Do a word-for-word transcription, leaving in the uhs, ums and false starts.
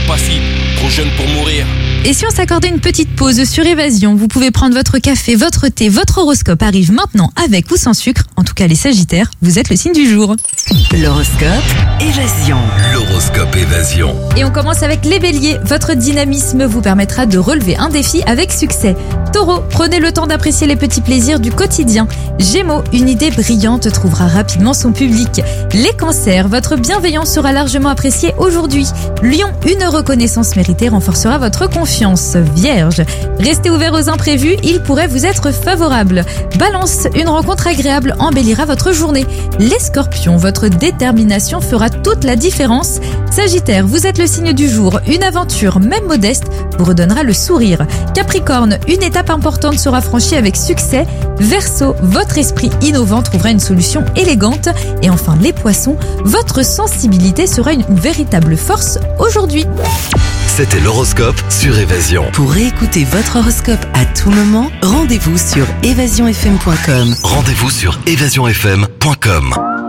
impassible, trop jeune pour mourir. Et si on s'accordait une petite pause sur Évasion, vous pouvez prendre votre café, votre thé, votre horoscope arrive maintenant avec ou sans sucre. En tout cas, les Sagittaires, vous êtes le signe du jour. L'horoscope Évasion. L'horoscope Évasion. Et on commence avec les Béliers. Votre dynamisme vous permettra de relever un défi avec succès. Taureau, prenez le temps d'apprécier les petits plaisirs du quotidien. Gémeaux, une idée brillante trouvera rapidement son public. Les Cancers, votre bienveillance sera largement appréciée aujourd'hui. Lion, une reconnaissance méritée renforcera votre confiance. Vierge, restez ouvert aux imprévus, il pourrait vous être favorable. Balance, une rencontre agréable embellira votre journée. Les Scorpions, votre détermination fera toute la différence. Sagittaire, vous êtes le signe du jour, une aventure, même modeste, vous redonnera le sourire. Capricorne, une étape importante sera franchie avec succès. Verseau, votre esprit innovant trouvera une solution élégante. Et enfin les Poissons, votre sensibilité sera une véritable force aujourd'hui. C'était l'horoscope sur Évasion. Pour réécouter votre horoscope à tout moment, rendez-vous sur évasion f m point com. Rendez-vous sur évasion f m point com.